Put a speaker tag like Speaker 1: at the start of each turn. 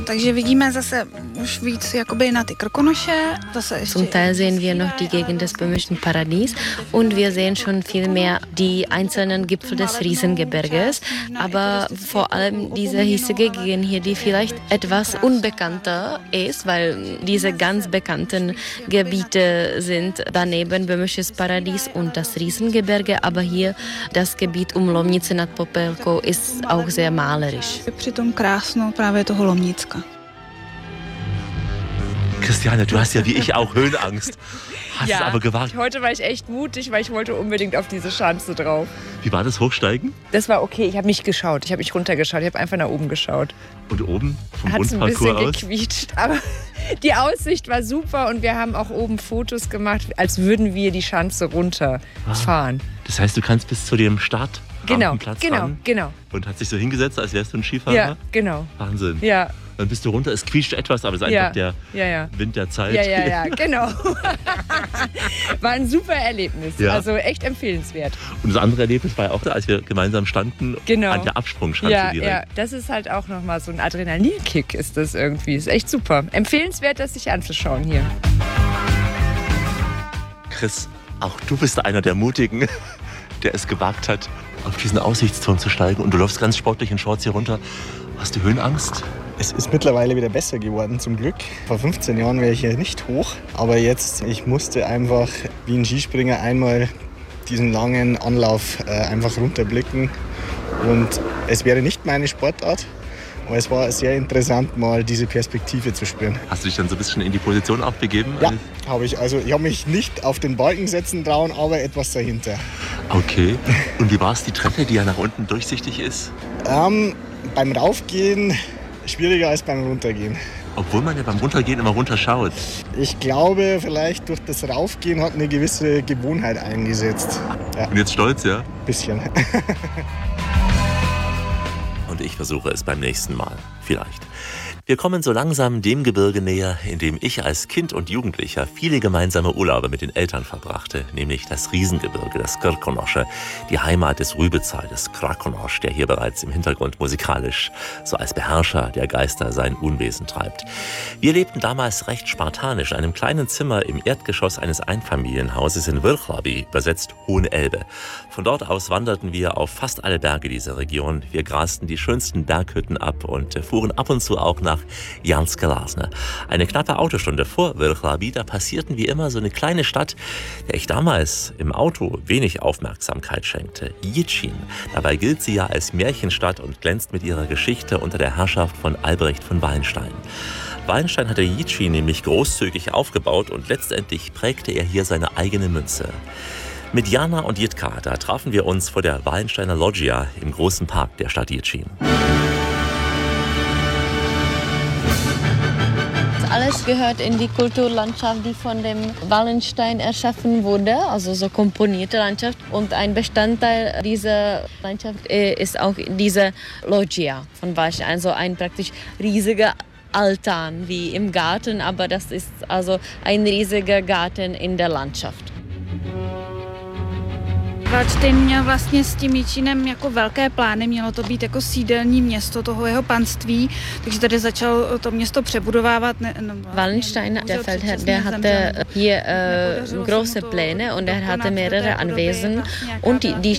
Speaker 1: takže vidíme zase už víc jakoby na ty Krkonoše.
Speaker 2: Zum Teil sehen wir noch die Gegend des böhmischen Paradies und wir sehen schon viel mehr die einzelnen Gipfel des Riesengebirges, aber vor allem diese hiesige Gegend hier, die vielleicht etwas unbekannter ist, weil diese ganz bekannten Gebiete sind daneben böhmisches Paradies und das Riesengebirge, aber hier das Gebiet um Lomnice nad Popelkou ist auch sehr malerisch.
Speaker 1: Přitom krásno právě toho Lomnicka.
Speaker 3: Christiane, du hast ja wie ich auch Höhenangst. Hast es aber gewagt.
Speaker 4: Heute war ich echt mutig, weil ich wollte unbedingt auf diese Schanze drauf.
Speaker 3: Wie war das Hochsteigen?
Speaker 4: Das war okay, ich habe nicht geschaut, ich habe nicht runtergeschaut, ich habe einfach nach oben geschaut.
Speaker 3: Und oben vom
Speaker 4: Hat's ein
Speaker 3: Grundparcours
Speaker 4: bisschen
Speaker 3: aus?
Speaker 4: gequietscht, aber die Aussicht war super und wir haben auch oben Fotos gemacht, als würden wir die Schanze runterfahren.
Speaker 3: Das heißt, du kannst bis zu dem Start
Speaker 4: Genau.
Speaker 3: ran und hat sich so hingesetzt, als wärst du ein Skifahrer?
Speaker 4: Ja, genau.
Speaker 3: Wahnsinn.
Speaker 4: Ja.
Speaker 3: Dann bist du runter, es quietscht etwas, aber es ist einfach der Wind der Zeit.
Speaker 4: Ja, genau. War ein super Erlebnis,
Speaker 3: Ja.
Speaker 4: also echt empfehlenswert.
Speaker 3: Und das andere Erlebnis war ja auch da, als wir gemeinsam standen an der Absprungschanze direkt.
Speaker 4: Ja, das ist halt auch nochmal so ein Adrenalinkick ist das irgendwie. Ist echt super. Empfehlenswert, das sich anzuschauen hier.
Speaker 3: Chris, auch du bist einer der Mutigen, der es gewagt hat, auf diesen Aussichtsturm zu steigen. Und du läufst ganz sportlich in Shorts hier runter. Hast du Höhenangst?
Speaker 5: Es ist mittlerweile wieder besser geworden, zum Glück. Vor 15 Jahren wäre ich hier nicht hoch. Aber jetzt, ich musste einfach wie ein Skispringer einmal diesen langen Anlauf einfach runterblicken. Und es wäre nicht meine Sportart. Aber es war sehr interessant, mal diese Perspektive zu spüren.
Speaker 3: Hast du dich dann so ein bisschen in die Position auch begeben?
Speaker 5: Ja, habe ich. Also ich habe mich nicht auf den Balken setzen trauen, aber etwas dahinter.
Speaker 3: Okay. Und wie war es die Treppe, die ja nach unten durchsichtig ist?
Speaker 5: Beim Raufgehen schwieriger als beim Runtergehen.
Speaker 3: Obwohl man ja beim Runtergehen immer runterschaut.
Speaker 5: Ich glaube, vielleicht durch das Raufgehen hat eine gewisse Gewohnheit eingesetzt. Ja.
Speaker 3: Und jetzt stolz, ja?
Speaker 5: Bisschen.
Speaker 3: Und ich versuche es beim nächsten Mal. Vielleicht. Wir kommen so langsam dem Gebirge näher, in dem ich als Kind und Jugendlicher viele gemeinsame Urlaube mit den Eltern verbrachte, nämlich das Riesengebirge, das Krkonosche, die Heimat des Rübezahl, des Krakonosch, der hier bereits im Hintergrund musikalisch so als Beherrscher der Geister sein Unwesen treibt. Wir lebten damals recht spartanisch in einem kleinen Zimmer im Erdgeschoss eines Einfamilienhauses in Wrocław, übersetzt Hohe Elbe. Von dort aus wanderten wir auf fast alle Berge dieser Region. Wir grasten die schönsten Berghütten ab und fuhren ab und zu auch nach Janske Lasne. Eine knappe Autostunde vor Wrocław, da passierten wir immer so eine kleine Stadt, der ich damals im Auto wenig Aufmerksamkeit schenkte. Jičín. Dabei gilt sie ja als Märchenstadt und glänzt mit ihrer Geschichte unter der Herrschaft von Albrecht von Wallenstein. Wallenstein hatte Jičín nämlich großzügig aufgebaut und letztendlich prägte er hier seine eigene Münze. Mit Jana und Jitka, da trafen wir uns vor der Wallensteiner Loggia im großen Park der Stadt Jičín.
Speaker 2: Alles gehört in die Kulturlandschaft, die von dem Wallenstein erschaffen wurde, also so komponierte Landschaft. Und ein Bestandteil dieser Landschaft ist auch diese Loggia von Wallenstein, also ein praktisch riesiger Altan wie im Garten, aber das ist also ein riesiger Garten in der Landschaft.
Speaker 1: Valdštejn měl vlastně s tím Jičínem jako velké plány, mělo to být jako sídelní město toho jeho panství, takže tady začal to město přebudovávat.
Speaker 2: Wallenstein, der Feldherr, der hatte hier große Pläne und er hatte mehrere Anwesen und die